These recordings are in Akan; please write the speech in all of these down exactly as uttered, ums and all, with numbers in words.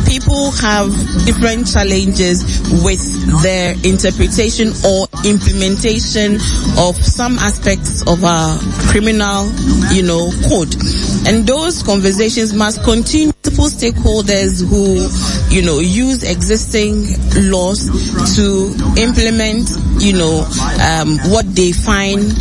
people have different challenges with their interpretation or implementation of some aspects of our criminal, you know, code. And those conversations must continue. Multiple stakeholders who, you know, use existing laws to implement, you know, um, what they find.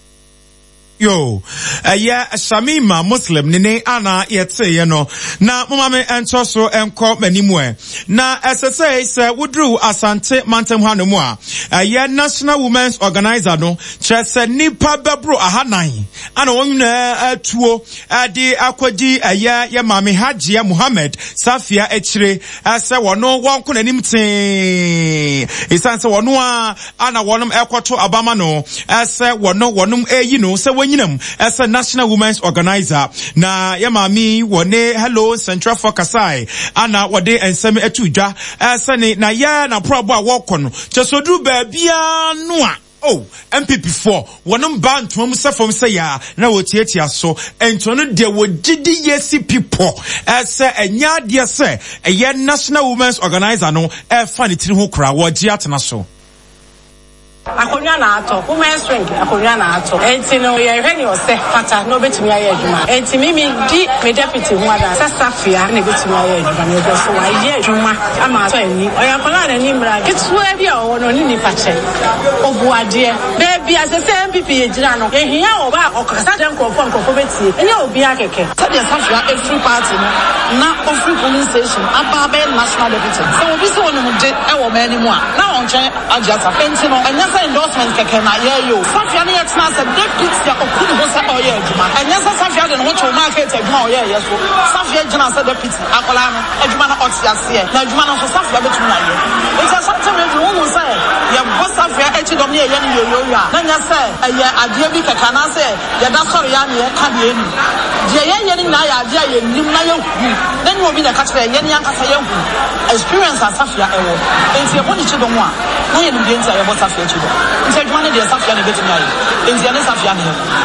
Yo, uh, yeah, Shamima Muslim, nene ana yetse, you know, na mumame ento so enko menimwe. Na as I say, se wudru asante mantem hanomwa. Uh, yeah, National Women's Organizer no, chese nipa bebro ahanai. Ano wanyune uh, tuo, uh, di akwaji, uh, yeah, yeah, mami Hajia Muhammad, Safia Echre, uh, se wano wankune nimte. Isan se wanua, ana wanum ekwato abama no, uh, se wano wanum e, you know, se when as a National Women's Organizer na yamami wone hello Central for Kasai ana wade enseme etuja asane na ya na probo a wokono chesodru baabia no a oh M P P four wonum bantu mu sefom say ya na wotietia so entono de wogidi yesi people as enya de se eye National Women's Organizer no e fa ne tiri ho kra wo gi atena so akonya na ato women's strength akonya na ato enti no ye hwani o se fata no betumi aye adwuma enti mimi di me deputy ho ada sasafia na betumi aye adwuma no go so wa ye adwuma ama so ani oya kola na ni mra ketua bia o no ni nipa che obuade baby asese M P P ye gira no ehia oba okasa den krofo krofo betie ene obi akeke so the safia every party no na ofri police station aba be national deputy so obi so no de e wo mani mu a na on chen aja sa enti no endorsement keke na ye yo safia na yetna se deputy ya okunu ho sa oye adwuma enya sa safia de no ho cho market adwuma oye ye so safia gina se deputy akola no adwuma na otiase na adwuma no so safia betumi na ye it's something we do who say ye boss safia echi dom ye ye no yo yo ya na nya se ye ade bi keke na se ye da sori ya na ye ka de eni de ye ye ni na ya ade ye nim na ye hu na ni obi na ka kire ye ni anka sa ye hu experience safia ewo enti ye boni chi dom a na ye ni bi enti ye boss safia chi instead one of the Safia and Betty Mary. In the other Safia.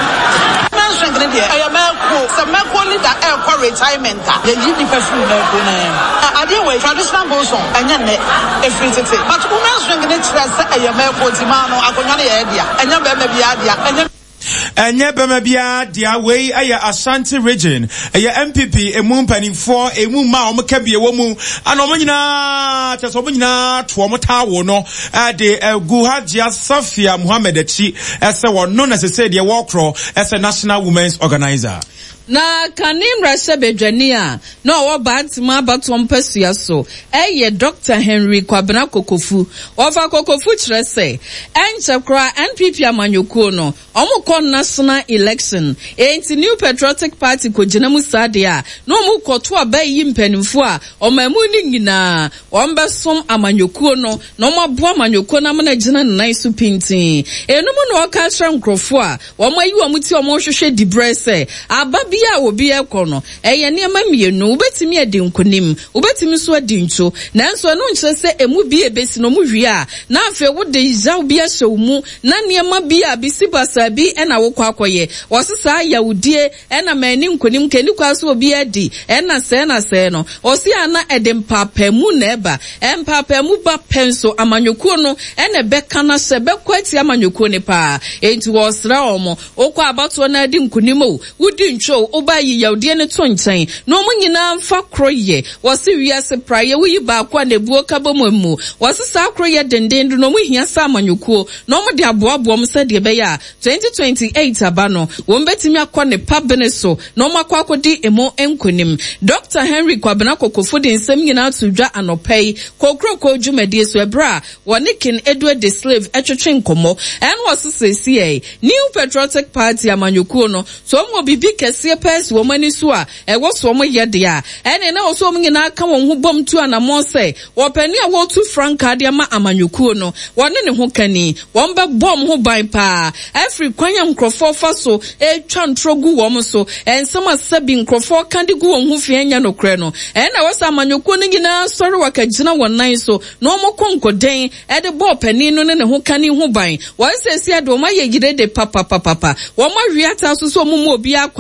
Mentioned in here, I am a some medical leader air retirement. The Jimmy Perfume medical name. I didn't wait traditional boson and then a free to take. But women's drinking it, I am a medical Timano, Akonani idea, and your baby idea, and then. Enye bemabia dia wei aya Ashanti region aya M P P emu mpanimfo emu ma omka bie wo mu ana omnyina teso omnyina to omtawo no ade Guhajia Safia Muhammad achi ese wono necessary de workro ese National Women's Organizer na kanim rasha bedwania no wo bantima batom pesua so eye Doctor Henry Kwabena Kokofu over Kokofu kire se enche kra N P P amanyokuo no omukọ national election enti New Patriotic Party ko gina mu sade a no omukọ to abayi mpanimfo a omamu ni nyina ombesom amanyokuo no no maboa amanyokuo na mana gina nan su pintin enumu no ka hwa nkrofo a omayi omuti omohwehwe dibrese ababi ya obi ekono eye niam mienu ubetimi adi nkonim ubetimi so adi ncho nanso no nkyere se emu bi ebesi no mu hwie a na afa wode izaw bi ahyew mu na niam bi a bisibasa bi ena wo kwakoye wosesa yawudie ena mani nkonim keni kwaso obi adi ena se na se no osi ana edem papamu na eba empapamu ba penso amanyokuo no ena beka na se bekwati amanyokuo ne pa enti wosra omo okwa abato na adi nkonim o wudi ncho oba yi yawde ne to nkyɛn no mu nyina mfa kroye wose wiase praye wuyi ba kwa na buo kabommu wose sa kroye denden no mu hia sa amanyokuo no mu de aboabo mu sɛ be ya twenty twenty-eight abano wo mbetimi akɔ ne pabene so no mu akɔ akɔdi emo enkonim Doctor Henry Kwabena Kokofu de nsɛm nyina tudwa anɔpai kokroko dwumadie so ebra wone kin Edward the slave etwetwe nkomo en wose sɛsie New Patriotic Party amanyokuo no so mo bibi kɛse pɛs wo mani so a ɛwɔ so mo yɛde a ɛne na oso mo nyina ka wɔn ho bom tu ana mo sɛ wo pani a wo tu franka de ma amanyokuo no wɔne ne ho kani wɔn bɛ bom ho ban pa every kwanya nkrofo fa so e twa ntrogu wɔn so ensɛm asabi nkrofo kan de gu wɔn ho fie nya no krɛ no ɛna wɔ sɛ amanyokuo no nyina sɔre waka gyina wɔn nan so no mo konkoden ɛde bɔ pani no ne ne ho kani ho ban wɔn sɛ sia de wɔn ayɛ yire de papa papa wɔn awiata so so mo mo obi akwan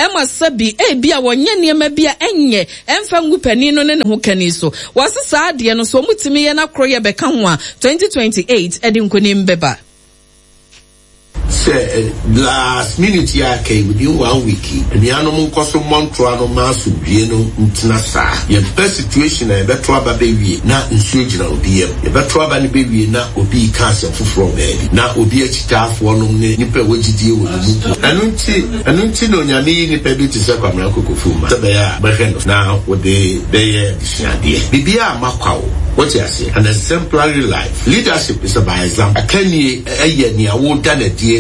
Emma Sabi, eh, be a one yenya be a enye, emfa ngupenino ne ho kaniso. Was a sad no so mutimi na kroye bekanwa twenty twenty-eight edin kunim beba. Say last minute ya came within one week. The animal cost of Montreal mass would be no nasa. Your best situation a better baby not in surgeon be a better baby not will be cancer from baby. Not will be a staff one on the nipper which deal with the I don't see I don't see no yammy ni baby to second Fuma. But now what they they idea. Bibia Macau. What you say? An exemplary life. Leadership is by example. I can a year near won't done a dear.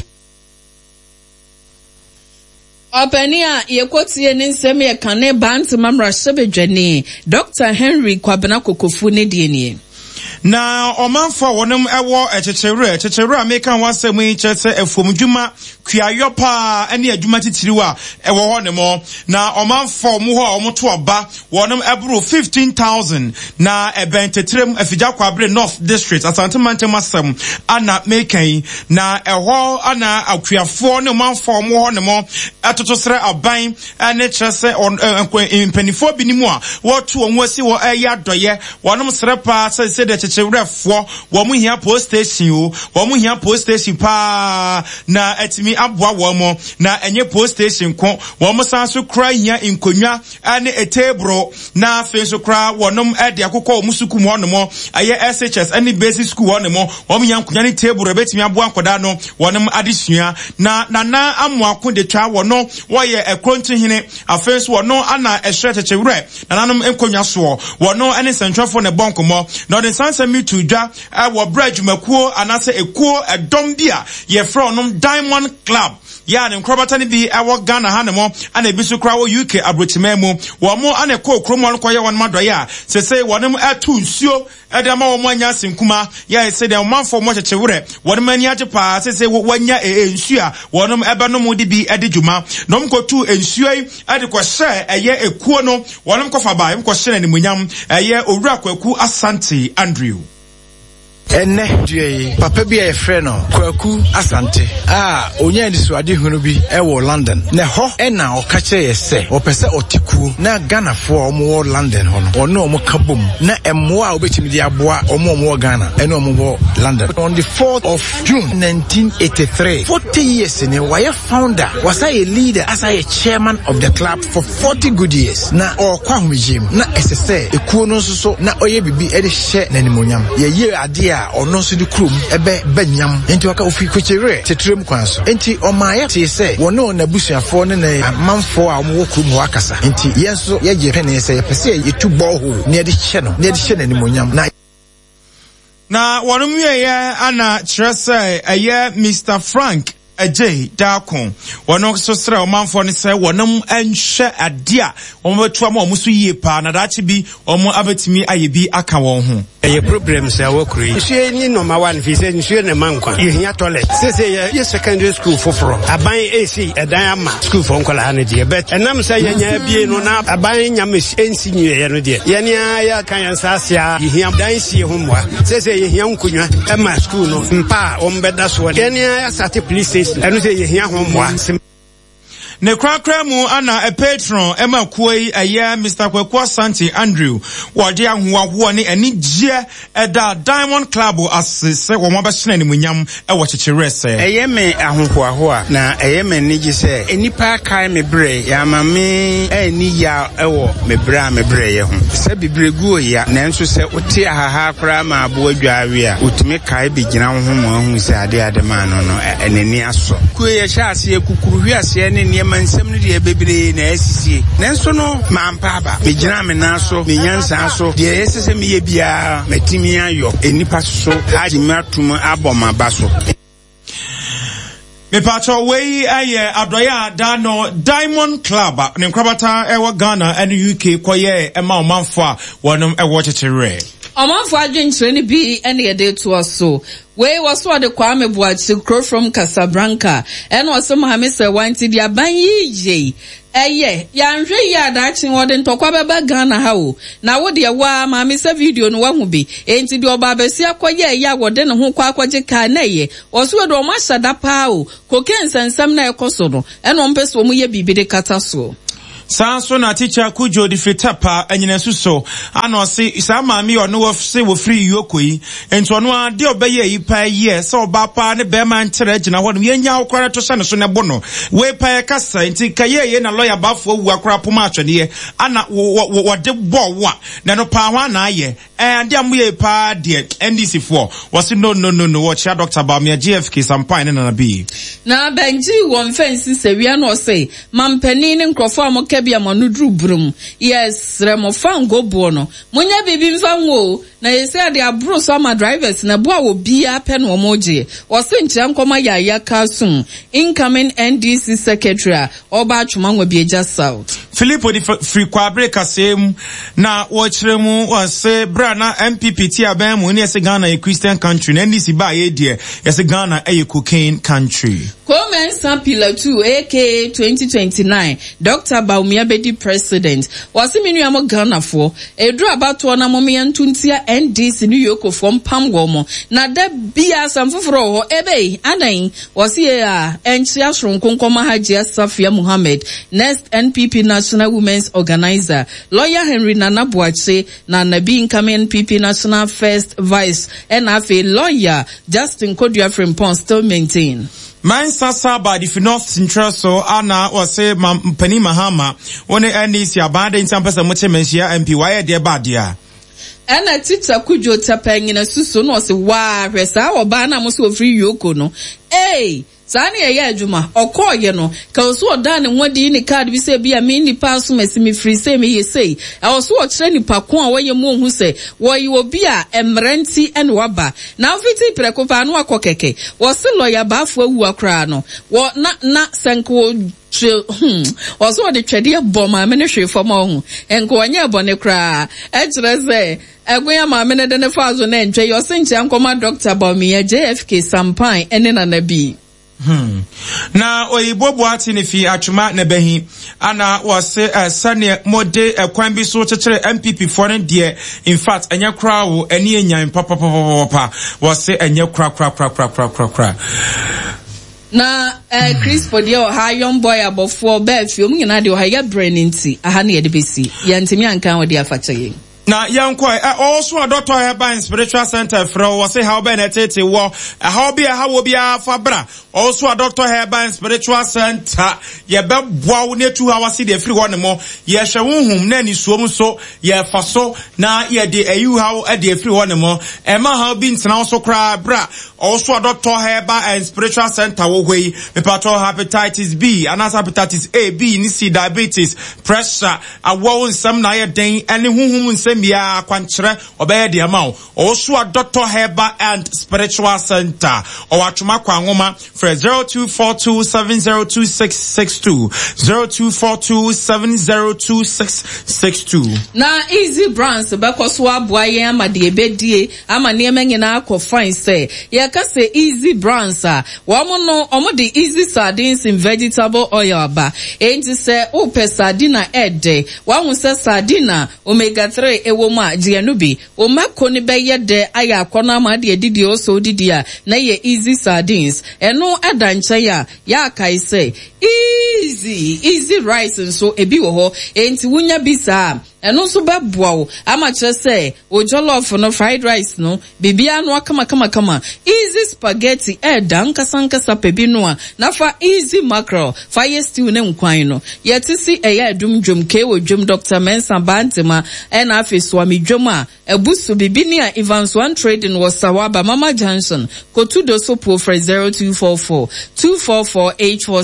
Openia yekotie ne nsem ye kane bant mamra sebedwane Doctor Henry Kwabena Kokofu ne die nie. Na omanfo wonem ewo echechewre echechewre ameka wasem yi chese efomdwuma kuayopa ene adwuma titiriwa ewo ho ne mo na omanfo mu ho omoto oba wonem ebro fifteen thousand na ebentetrem afija kwabre North District Asante Mantem asem ana mekan na eho ana akuafo ne omanfo mu ho ne mo atotosre aban ene chese impenifo binimu a wotu onwasi wo eya doye wonem srepa se se de chewrefo wo mu hia post station o wo mu hia post station pa na etimi aboa wo mo na enye post station ko wo mu san so kra hia inkonwa ane etebro na fe so kra wonom ade akokọ musuku mo no mo aye S H S ane basic school wo no mo wo mu hia nkonwa ne tebro betimi aboa nkoda no wonom adesua na nana amoako de twa wo no wo ye ekronti hene afen so wo no ana ehre chewre na nanom enkonwa so wo no ane centralfo ne bonko mo na de sansa mi to dwa wo bridge makuo anase ekuo edom bia ye fra onom Diamond Club ya ne nkrobata ne bi ewo Ghana hanemo ana ebisu kra wo U K abrochimemu wo mo ana ko kromo no koye won madoye a sese wonem atu nsuo edama wo mo anya sinkuma ya ese de manfo mo chechewure wonem ani age pa sese wanya ensuo a wonem ebe no mo de bi ede dwuma nom ko tu ensuo yi ade ko hye eye ekuo no wonem ko fa ba em ko hye ne munyam eye owura kwaku Asante Andrew enne due papa bi e frɛ no Kwaku Asante ah onya ndisuade hunu bi e wo London ne ho e na o ka kyerɛ sɛ o pɛsɛ otiku na Ghana fo o mo London ho no ɔno o mo kabom na emmoa a obetimi di aboa o mo mo Ghana ene o mo wo London on the fourth of June nineteen eighty-three forty years ne why founder was a leader as a chairman of the club for forty good years na o kwa homijim na esese ekuo no so na oye bibi e de hye nanimonyam ye ye ade ono so di krum ebe banyam enti waka ofi kwechere tetrem kwan so enti omaye te se wono na busuafo ne na manfo a mo krum ho akasa enti yenso ye je pene se pese yetu boho ne de hye no ne de hye nanimonyam na na wono mwe ya ana kyerese eye Mister Frank Ajay Dakon wono so sra o manfo ne se wonom enhwe ade a wo betu am o muso yie pa na da bi o mo abetimi ayebi aka won ho eye problems a wokuri nsuo ni number one fi se nsuo ne mankwa yehia toilet se se ye secondary school foforo aban esi edan ama school for nkola na die bet enam se ye nya bie no na aban nyam ensi nwie no die ye ne ya kan yansasia yehia dan sie ho mwa se se yehia nkunwa e ma school no mpa o mbeda so ye ne ya sate police enu se yehia ho mwa ne krakra mu ana a patron ema kuoi aya Mister Kwaku Asante Andrew wode ahoaho ne ani gye eda Diamond Club asese wo mo behye ne munyam e wo kyekere se eye me ahohoaho a na eye me nigi se enipa kai me bre ya mame ani ya ewo me bra me bre ye ho se bibregu ya nanso se uti ahaha kra ma abo adwawe a utumi kai bigina ho mo ahu se ade ade ma no no enani aso ku ye sha ase ekukuru hwi ase ne mansem ne de bebre na asisi nanso no mampa ba me gina me na so me nyansa so de esese me ye bia matimi ayo enipa so haji matum aboma ba so me pacho we aye adoya da no Diamond Club ne nkrabata ewo Ghana and U K koye e ma omanfo a wonom e wo kyekere Omanfo adwenkyerɛ ne bi ene yɛde to aso. We was what the Kwame Boachi crow from Casablanca and was some Hamisa wanted the Abanyi. Eh, yeah, yan ya dancing what in Tokwaba Ghana how. Now what dear wa mammy sa video no one will be. Ain't it your babasia kwa ye ya what then who kwa kwa jekanaye. Was what o masa da pao. Cocaine and some na kosono. And on pes womu ye bibi de kataso. Sanso na teacher kujo di fitapa enyina suso ano se sa maami ono wo se wo free yokoi ento no ade obeye yi pa ye se oba pa ne be man tere gina ho no yenya okora to sha ne so ne bono we pa kasa enti kaye ye na lawyer bafo wu akora poma atwede ana wo de bo wa na no pa ho na aye eh ade am ye pa de N D C four was no no no no watch Doctor Bawumia G F K Sampai na na bi na benji won fence se wi na o say mampani ne nkrofo am bia manudru brum yes remo fango bono munya bibi mfanwo na yese ade abro so ama drivers na boa wo bia pe no moje o se nkyira nkoma ya ya kasum incoming N D C secretary oba atwuma nwa bi eja south Filippo di free kwabre kasem na wo kyeremu o se bra na M P P ti aban mu ne yese Ghana a Christian country na N D C ba ye de yese Ghana a cocaine country Komen Sampila two aka twenty twenty-nine Doctor Bawumia Bedi president wasi minu ya mo Ghana for edru abato na momi yantuntia N D C New York from Pamwomo na de bia samfufuro ho ebe adan wasi ya enchia shronkonkoma Hajia Safia Muhammad next N P P National Women's Organizer lawyer Henry Nana Boachi na nabi incoming N P P National First Vice and afi lawyer Justin Kodua Frimpong still maintain Man sasa ba di North Central so ana wase mpani Mahama one N D C abade ntampesa moche menhia M P waye de ba dia Ena tita kujo tapengina suso no se wa hwesa oba na mo so free yoko no eh Sani ya ya juma, okoye no, ka osu odane mwadi ini card bi se bia mi nipa so mesimi free se me yesei. A osu ochire nipa ko a waye mu hu se, wo yi obi a emrenti en waba. Na ofiti preko pa anu akokeke. Wo se lawyer bafo awu akra no. Wo na na senko hmm osu ode twede bom ma me ne hwe fom hu. Enko anya bone kra. E kire se egwe ma me ne de ne fazo na entwe yo se nche ankoma Doctor Bawumia J F K Sampai ene na nabi. Hmm. Na oyibo boati ne fi atwuma ne behi ana wase uh, sane mode ekwan bi so chechere M P P foreign de in fact enya kra wo eni enyan papa papa papa wase enya kra kra kra kra kra kra kra na eh Chris for the ha young boy abofo be film nyina de o ha ya brain nti aha na ye de besi ya ntimi ankan wo de afache na yanko eh also a Doctor Herbine Spiritual Center fro was say how be na tete wo how be how wo bia fabra also a Doctor Herbine Spiritual Center ye be boa wo ne two hours de free one mo ye hwe honhum na ni suom so ye fa so na ye de ayu how e de free one mo e ma how bi ntena so kra bra also a Doctor Herbine Spiritual Center wo hwe me pato hepatitis B and hepatitis A B ni C diabetes pressure awo nsam na ye den ene honhum nsam Mia Quantre obey the amount. Also a Doctor Herba and Spiritual Center. Or Achuma Kwangoma for zero two four two seven zero two six six two. zero two four two seven zero two six six two. Na easy brands because wa boye ama de bedie ama niema nyina akọ fine say. Ye ka say easy brands ah. Wa mo no omo de easy sardines in vegetable oil ba. Enti say o pe sardina ede. Wa hu say sardina omega three ewo ma jianubi o mako ni beye de aya akona ma de didi o so didi a na ye easy sardines eno adanche ya ya kai say easy easy rice nso ebi wo ho enti wunya bisa eno so beboa wo ama kire say o jollof no fried rice no bibia no kama kama kama easy spaghetti e dan kasanka sapebi no a na fa easy mackerel fire stew ne nkwan no yeti si eya adum dwom ke wo dwom Doctor Mensa Bantema ena afi swami dwom a ebusu bibini a Evans One Trading was Sawaba Mama Johnson kotudo so po for zero two four four two four four eight four seven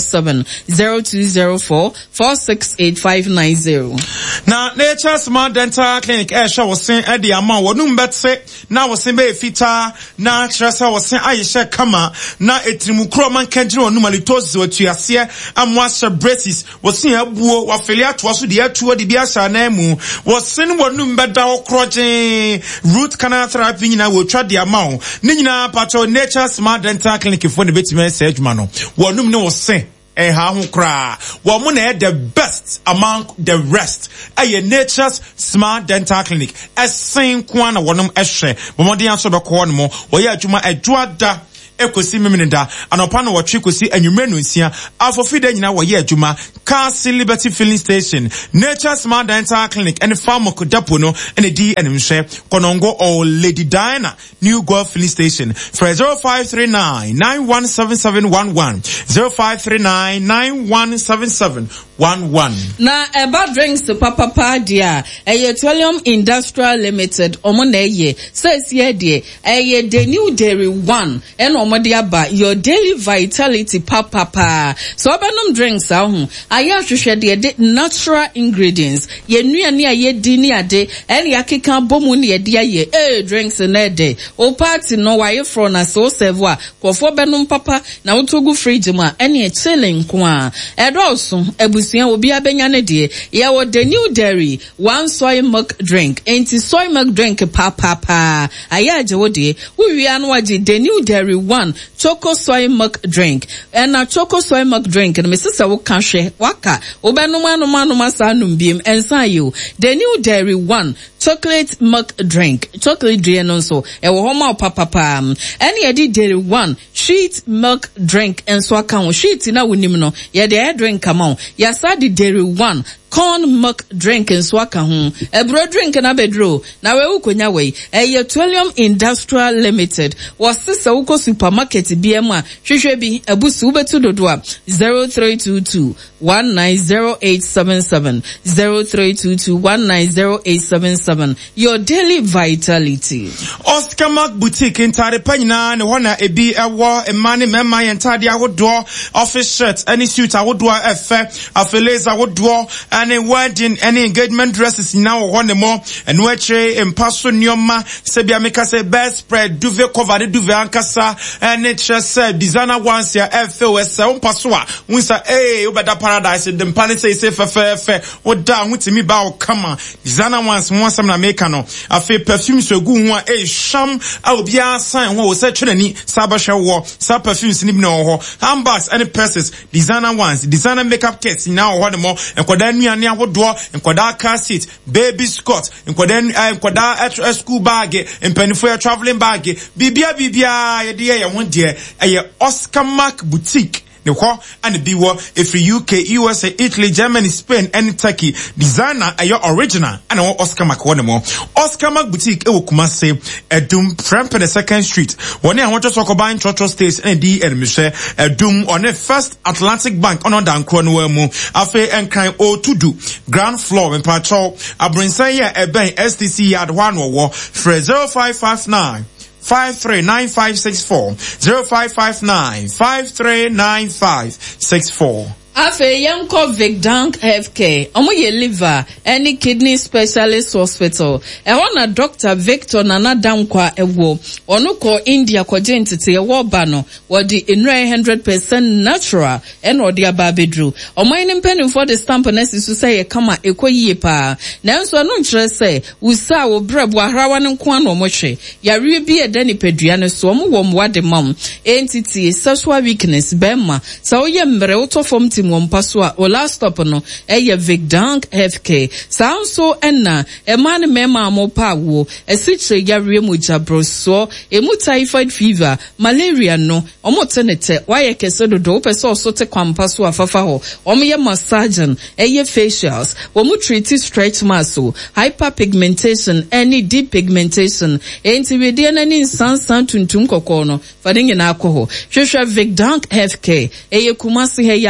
phone zero two zero four four six eight five nine zero. Na Nature Smart Dental Clinic eh sha wosen e de ama wonum betse na wosen be fita na tresa wosen ayehye kama na etrimukro man kanjire wonum alitosis watuase amwasha braces wosen abuo wafeli ato so de atuo de bia sha na mu wosen wonum beda okroje root canal therapy nyina wo twa de ama wo ni nyina pato Nature Smart Dental Clinic fo de betime se adwuma no wonum ne wosen eh ha ho kra wo mo na the best among the rest eh Nature's Smart Dental Clinic esen kwa na wonom ehwe bomodi anso be ko no mo wo ya adwuma adwoada ekosi meminida anopa no wotwe kosi anwumre no nsia afofida nyina wo ye adwuma Castle Liberty Filling Station Nature Smart Dental Clinic and Pharmaco Depot no and di enimhwe konongo or Lady Diana New Golf Filling Station for zero five three nine nine one seven seven one one zero five three nine nine one seven seven one one. Na eba drinks papa pa dia eye Petroleum Industrial Limited omo na eye says here de eye the new dairy one and omo de aba your daily vitality papa pa so obenum drinks ahun aya hwehwe de de natural ingredients ye nuane aye di ni ade en yakeka bomu ne de aye eh drinks na de o party no waye from na so serve a kofo benum papa na wotogu fridge ma en e chilling kwa edoso ebusian obi abenya ne de ye wo the new dairy one soy milk drink enti soy milk drink papa pa aya je wo de wo wi anu waje the new dairy one choco soy milk drink and na choco soy milk drink and me sisa wo kan hwe waka obenum anum anum asanum biem ensa you the new dairy one chocolate milk drink chocolate drink no so e wo homa papa pa any edi dairy one sheet milk drink enso aka wo sheet na wonim no ye de drink amount yasa the dairy one corn milk drink enso aka ho ebro drink na bedro na we ukonya we eye Petroleum Industrial Limited wasisa uko supermarket biem a hwehwe bi abusu betu dodo a zero three two two one nine zero eight seven seven zero three two two one nine zero eight seven seven your daily vitality. Oscar Mark Boutique intare panyina ne hona ebi ewo emane mema yentade awodo office shirt any suit awodo efe afeleza awodo any wedding any engagement dresses now hone mo eno eche empaso nioma sebia meka se best spread duvet cover de duvet ankasa any chese designer ones ya efe wese umpaso a unsa eh obeda paradise dem pane say say fe fe fe oda hutimi ba o kama designer ones mo asem na make no afi perfume so gu ho a eh sham a obi asan ho se twenani saba hwe sa perfumes ni bi no ho handbags and purses designer ones designer makeup kits now ho mo enkoda nuane awodo enkoda car seat baby skirt enkoda enkoda school bag empanifo traveling bag bibia bibia ye de ye ho de eye Oscar Mark Boutique ne ho and be wo if U K, U S A, Italy, Germany, Spain and Turkey designer ayo original and Oscar Mark one more Oscar Mark Boutique e wo Kumase Edum Frempene second street one e want to talk about Trotro States and D and Michelle Edum on the First Atlantic Bank on dan kro no mu afi enkan o to do ground floor in patrol abrinsan ya eben S T C yard one wo zero five five nine five three nine five six four zero five five nine five three nine five six four. Afe yanko Vicdank Healthcare omo ye liver any kidney specialist hospital e na Doctor Victor Nana Dankwa ewo onu ko India ko gentete e wo ba no wo di one hundred percent natural e no di aba bedru omo yin mpenu for the stamp na sisu say e kama ekoyie pa nanso anu nkire say usa wo brebo ahrawa ne nko an omo hwe yare bi e da nipadua ne so omo wo mwade mam entity sexual weakness bema sa wo ye mbre wo to fom Mwampasoa o last stop no eye Vicdank Healthcare sanso enna emane mema amopa wo esitre yare mu jabroso emu typhoid fever malaria no omotenete waye kese dodo pese osote kwampaso afafa ho omoye massage eye facials omu treat stretch muscle hyperpigmentation any deep pigmentation enti we na ni sansan tuntum kokko no fadinge na akọ ho hwehwe Vicdank Healthcare eye Kumasi he ya hojo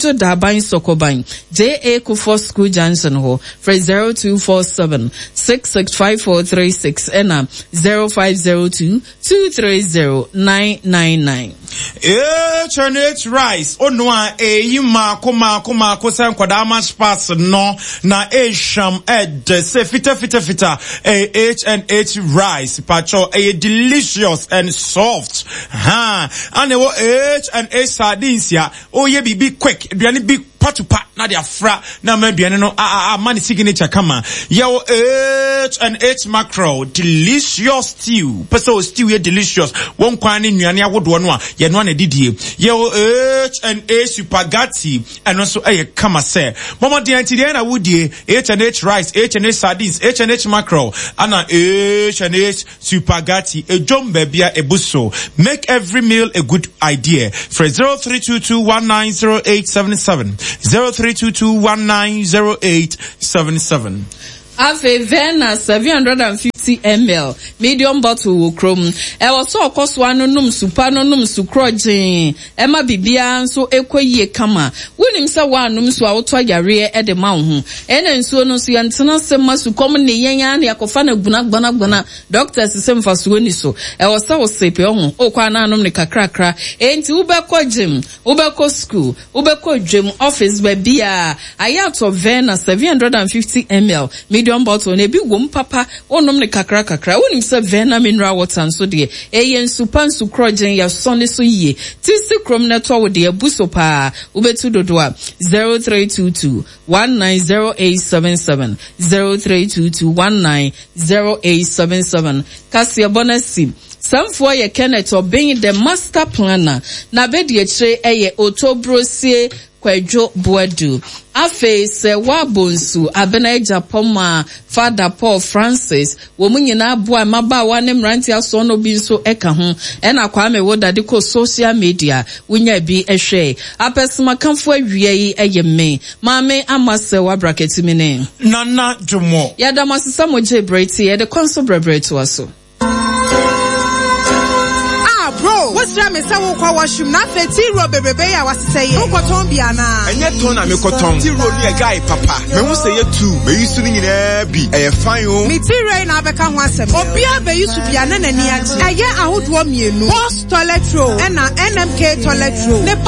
nso Daban Sokoban J A Kufuor School Junction ho for zero two four seven six six five four three six and zero five zero two two three zero nine nine nine. H and H rice onwa eyi mako mako mako sen kwada match pass no na esham ed se fita fita fita H and H rice pacho e delicious and soft ha and H and H sardines ya oh ye be quick aduane bi patupa na dia fra na ma aduane no a a man signature kama yo H and H mackerel delicious stew peso stew ye delicious won kwan ne nuane awodo no a ye no na didie yo H and H spaghetti and also e kama say mama de anti de na wodie H and H rice H and H sardines H and H mackerel ana H and H spaghetti e jomba bia ebuso make every meal a good idea for zero three two two one nine zero eight seven seven zero three two two one nine zero eight seven seven. Ave Vena seven hundred fifty milliliters medium bottle wo krom e wo so okoso anu num supa no num sukrojin e ma bibia nso ekoyie kama wonim se wa anum so awoto yare e de ma wo ho e na nsuo no so yentena se masukom ne yenya na yakofa na gbuna gbana gbana doctors se mfaso ni so e wo se wo sepe ho okwa na anum ne kakrakra enti wo be ko gym wo be ko school wo be ko dwem office ba bia ayato Vena seven hundred fifty milliliters medium bottle na bi wom papa onom ne kakra kakra wonim se Vena mineral water nso de eyen supan su krogen ya sonne so yie tisi krom na to wo de abuso pa ubetu dodo a zero three two two one nine zero eight seven seven zero three two two one nine zero eight seven seven kasia bonasi Samfo ye Kenneth Obin the master planner na be de kire eye Otobrosie Kwadwo Boadu afe se wabonsu abena Japoma Father Paul Francis wo munyina aboa mabawa ne mranti aso no bi nso eka ho ena Kwame Wodade ko social media wunya bi ehwe apesima kanfo awie yi eye me maame amase wa bracket mine nana dwomo ya damasisa moje breti ye the console brebre to aso. What's wrong with some who washroom? Not the tea robe, baby. I was saying, who got on Biana? And yet, ton, I'm a cotton. Tea robe, a guy, papa. Me who say it too. May you soon in a be a fine. Me tea rain, I become once a more. Bia, be used to be an enemy. I get out one you know. Boss toilet roll and an N M K toilet roll.